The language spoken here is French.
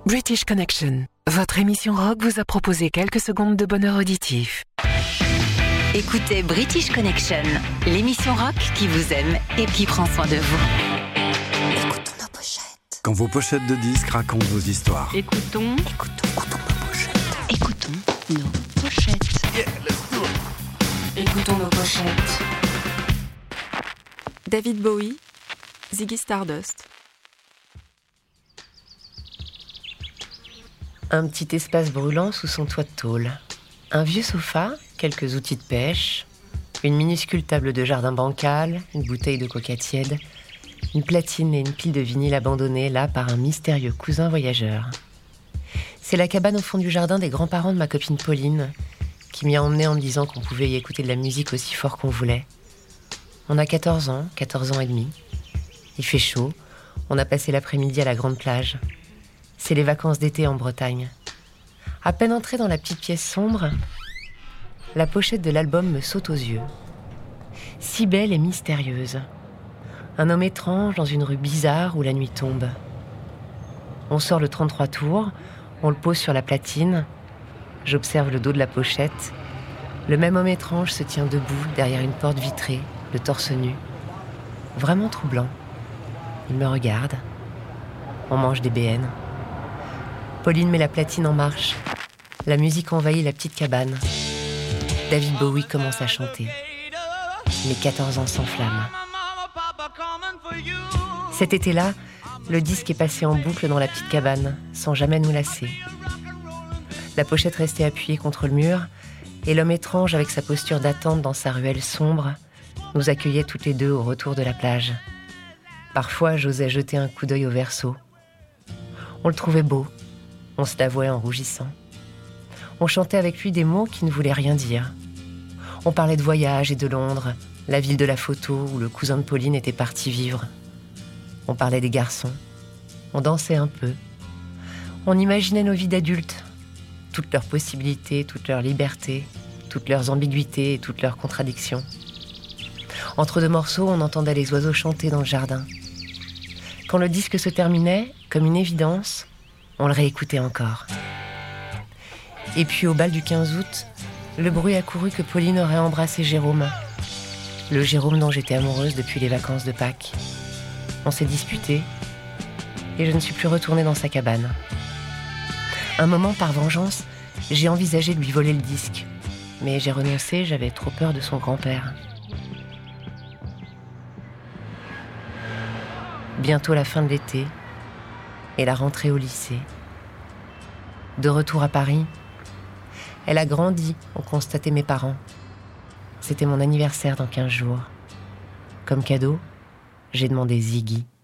British Connection, votre émission rock vous a proposé quelques secondes de bonheur auditif. Écoutez British Connection, l'émission rock qui vous aime et qui prend soin de vous. Écoutons nos pochettes. Quand vos pochettes de disques racontent vos histoires. Écoutons nos pochettes. Écoutons nos pochettes. Yeah, let's do it. Écoutons nos pochettes. David Bowie, Ziggy Stardust. Un petit espace brûlant sous son toit de tôle. Un vieux sofa, quelques outils de pêche, une minuscule table de jardin bancale, une bouteille de coca tiède, une platine et une pile de vinyle abandonnés là par un mystérieux cousin voyageur. C'est la cabane au fond du jardin des grands-parents de ma copine Pauline, qui m'y a emmenée en me disant qu'on pouvait y écouter de la musique aussi fort qu'on voulait. On a 14 ans et demi. Il fait chaud, on a passé l'après-midi à la grande plage. C'est les vacances d'été en Bretagne. À peine entrée dans la petite pièce sombre, la pochette de l'album me saute aux yeux. Si belle et mystérieuse. Un homme étrange dans une rue bizarre où la nuit tombe. On sort le 33 tours, on le pose sur la platine. J'observe le dos de la pochette. Le même homme étrange se tient debout derrière une porte vitrée, le torse nu. Vraiment troublant. Il me regarde. On mange des BN. Pauline met la platine en marche. La musique envahit la petite cabane. David Bowie commence à chanter. Mes 14 ans s'enflamment. Cet été-là, le disque est passé en boucle dans la petite cabane, sans jamais nous lasser. La pochette restait appuyée contre le mur, et l'homme étrange, avec sa posture d'attente dans sa ruelle sombre, nous accueillait toutes les deux au retour de la plage. Parfois, j'osais jeter un coup d'œil au verso. On le trouvait beau. On se l'avouait en rougissant. On chantait avec lui des mots qui ne voulaient rien dire. On parlait de voyage et de Londres, la ville de la photo où le cousin de Pauline était parti vivre. On parlait des garçons. On dansait un peu. On imaginait nos vies d'adultes, toutes leurs possibilités, toutes leurs libertés, toutes leurs ambiguïtés et toutes leurs contradictions. Entre deux morceaux, on entendait les oiseaux chanter dans le jardin. Quand le disque se terminait, comme une évidence, on le réécoutait encore. Et puis au bal du 15 août, le bruit a couru que Pauline aurait embrassé Jérôme. Le Jérôme dont j'étais amoureuse depuis les vacances de Pâques. On s'est disputés et je ne suis plus retournée dans sa cabane. Un moment, par vengeance, j'ai envisagé de lui voler le disque. Mais j'ai renoncé, j'avais trop peur de son grand-père. Bientôt la fin de l'été et la rentrée au lycée. De retour à Paris, elle a grandi, ont constaté mes parents. C'était mon anniversaire dans 15 jours. Comme cadeau, j'ai demandé Ziggy.